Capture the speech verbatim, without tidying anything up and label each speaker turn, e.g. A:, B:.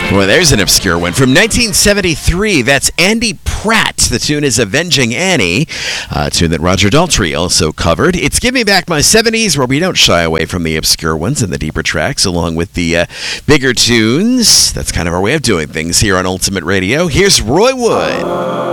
A: Boy, there's an obscure one. From nineteen seventy-three, that's Andy Pratt. The tune is Avenging Annie, a tune that Roger Daltrey also covered. It's Give Me Back My seventies, where we don't shy away from the obscure ones and the deeper tracks, along with the uh, bigger tunes. That's kind of our way of doing things here on Ultimate Radio. Here's Roy Wood.